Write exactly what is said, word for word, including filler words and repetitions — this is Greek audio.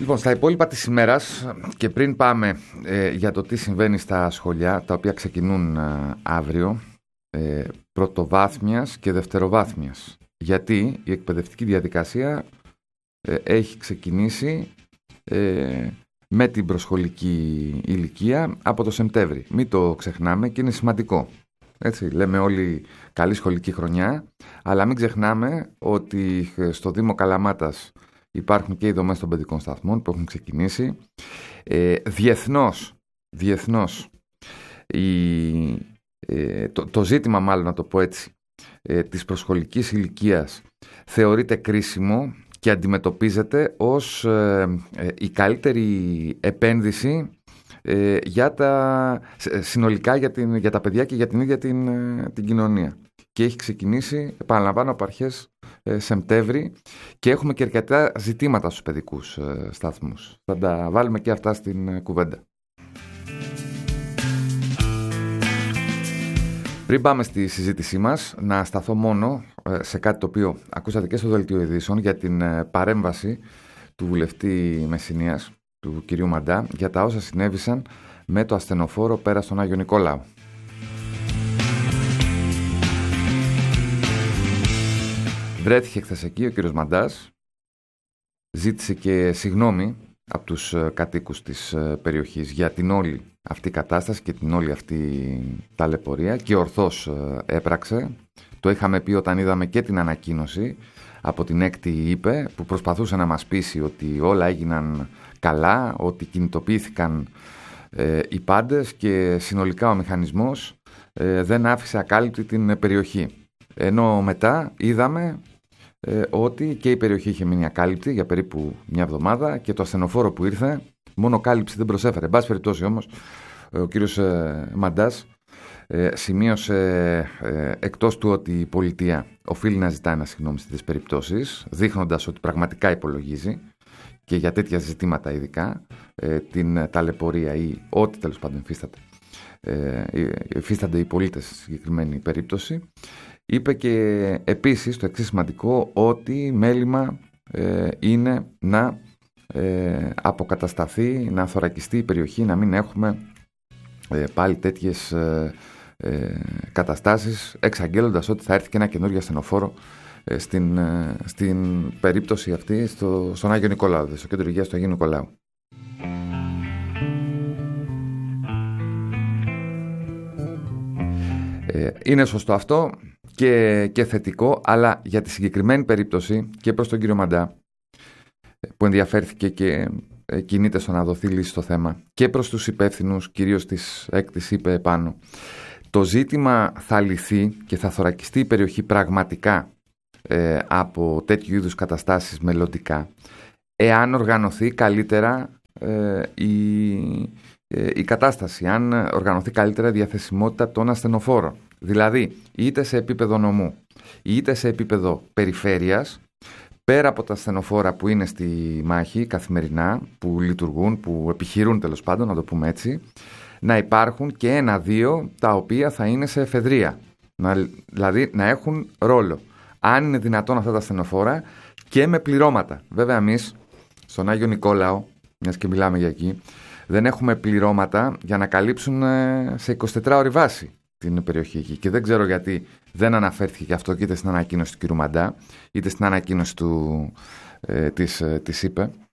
Λοιπόν, στα υπόλοιπα της ημέρας και πριν πάμε ε, για το τι συμβαίνει στα σχολεία, τα οποία ξεκινούν ε, αύριο, ε, πρωτοβάθμιας και δευτεροβάθμιας. Γιατί η εκπαιδευτική διαδικασία ε, έχει ξεκινήσει ε, με την προσχολική ηλικία από το Σεπτέμβρη. Μην το ξεχνάμε και είναι σημαντικό. Έτσι, λέμε όλοι καλή σχολική χρονιά, αλλά μην ξεχνάμε ότι στο Δήμο Καλαμάτας υπάρχουν και οι δομές των παιδικών σταθμών που έχουν ξεκινήσει. Ε, διεθνώς, διεθνώς η, ε, το, το ζήτημα, μάλλον να το πω έτσι, ε, της προσχολικής ηλικίας θεωρείται κρίσιμο και αντιμετωπίζεται ως ε, ε, η καλύτερη επένδυση ε, για τα, συνολικά για, την, για τα παιδιά και για την ίδια την, την κοινωνία. Και έχει ξεκινήσει, επαναλαμβάνω, από αρχές ε, Σεπτέμβρη και έχουμε και αρκετά ζητήματα στους παιδικούς ε, σταθμούς. Θα τα βάλουμε και αυτά στην ε, κουβέντα. Πριν πάμε στη συζήτησή μας, να σταθώ μόνο ε, σε κάτι το οποίο ακούσατε και στο Δελτίο Ειδήσεων για την ε, παρέμβαση του βουλευτή Μεσσηνίας, του κυρίου Μαντά, για τα όσα συνέβησαν με το ασθενοφόρο πέρα στον Άγιο Νικόλαο. Βρέθηκε χθες εκεί ο κύριος Μαντάς, ζήτησε και συγγνώμη από τους κατοίκους της περιοχής για την όλη αυτή κατάσταση και την όλη αυτή ταλαιπωρία και ορθώς έπραξε. Το είχαμε πει όταν είδαμε και την ανακοίνωση από την έκτη ΥΠΕ που προσπαθούσε να μας πείσει ότι όλα έγιναν καλά, ότι κινητοποιήθηκαν ε, οι πάντες και συνολικά ο μηχανισμός ε, δεν άφησε ακάλυπτη την περιοχή. Ενώ μετά είδαμε ε, ότι και η περιοχή είχε μείνει ακάλυπτη για περίπου μια εβδομάδα και το ασθενοφόρο που ήρθε μόνο κάλυψη δεν προσέφερε. Εν πάση περιπτώσει όμως ο κύριος ε, Μαντάς ε, σημείωσε ε, εκτός του ότι η πολιτεία οφείλει να ζητάει ένα συγγνώμη σε τέτοιες περιπτώσεις, δείχνοντας ότι πραγματικά υπολογίζει και για τέτοια ζητήματα ειδικά ε, την ταλαιπωρία ή ό,τι τέλος πάντων υφίσταται. Ε, υφίστανται οι πολίτες στη συγκεκριμένη περίπτωση. Είπε και επίσης το εξής σημαντικό, ότι μέλημα ε, είναι να ε, αποκατασταθεί, να θωρακιστεί η περιοχή, να μην έχουμε ε, πάλι τέτοιες ε, ε, καταστάσεις, εξαγγέλλοντας ότι θα έρθει και ένα καινούργιο ασθενοφόρο ε, στην, ε, στην περίπτωση αυτή στο, στον Άγιο Νικολάου, στο κέντρο υγείας του Αγίου Νικολάου. Ε, είναι σωστό αυτό και, και θετικό, αλλά για τη συγκεκριμένη περίπτωση και προς τον κύριο Μαντά που ενδιαφέρθηκε και ε, κινείται στο να δοθεί λύση στο θέμα και προς τους υπεύθυνους, κυρίως της έκτης ΥΠΕ επάνω, το ζήτημα θα λυθεί και θα θωρακιστεί η περιοχή πραγματικά ε, από τέτοιου είδους καταστάσεις μελλοντικά εάν οργανωθεί καλύτερα ε, η, ε, η κατάσταση, αν οργανωθεί καλύτερα η διαθεσιμότητα των ασθενοφόρων. Δηλαδή, είτε σε επίπεδο νομού, είτε σε επίπεδο περιφέρειας, πέρα από τα ασθενοφόρα που είναι στη μάχη καθημερινά, που λειτουργούν, που επιχειρούν τέλος πάντων, να το πούμε έτσι, να υπάρχουν και ένα-δύο τα οποία θα είναι σε εφεδρεία. Να, δηλαδή να έχουν ρόλο. Αν είναι δυνατόν αυτά τα ασθενοφόρα και με πληρώματα. Βέβαια, εμείς στον Άγιο Νικόλαο, μιας και μιλάμε για εκεί, δεν έχουμε πληρώματα για να καλύψουν σε εικοσιτετράωρη βάση την περιοχή εκεί. Και δεν ξέρω γιατί δεν αναφέρθηκε και αυτό είτε στην ανακοίνωση του κ. Μαντά, είτε στην ανακοίνωση του, ε, της, ε, της ΥΠΕ,